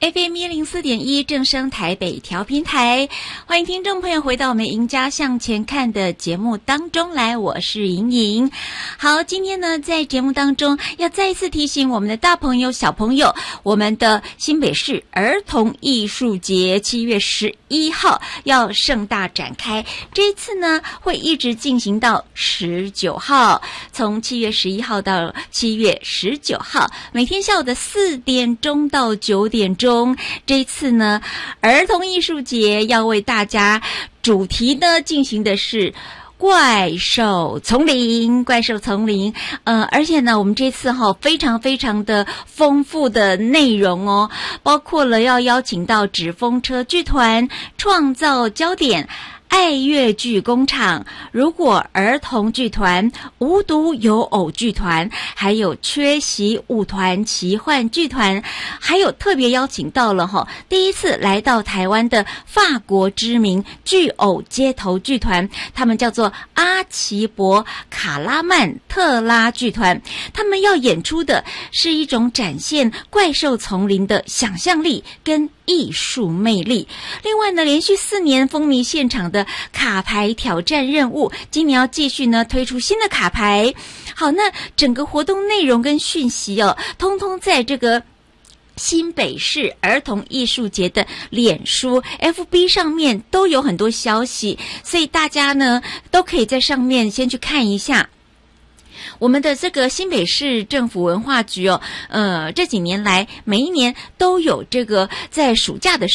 FM104.1正声台北调频台，欢迎听众朋友回到我们赢家向前看的节目当中来，我是莹莹。好，今天呢在节目当中要再一次提醒我们的大朋友小朋友，我们的新北市儿童艺术节7月11号要盛大展开，这一次呢会一直进行到19号，从7月11号到7月19号，每天下午的4点钟到9点钟。这一次呢，儿童艺术节要为大家主题呢进行的是怪兽丛林，而且呢，我们这次非常非常的丰富的内容哦，包括了要邀请到纸风车剧团、创造焦点、爱乐剧工厂、如果儿童剧团、无独有偶剧团，还有缺席舞团奇幻剧团，还有特别邀请到了第一次来到台湾的法国知名巨偶街头剧团，他们叫做阿奇伯卡拉曼特拉剧团，他们要演出的是一种展现怪兽丛林的想象力跟艺术魅力。另外呢，连续4年风靡现场的卡牌挑战任务，今年要继续呢推出新的卡牌。好，那整个活动内容跟讯息通通在这个新北市儿童艺术节的脸书 FB 上面都有很多消息，所以大家呢都可以在上面先去看一下。我们的这个新北市政府文化局这几年来每一年都有这个在暑假的时候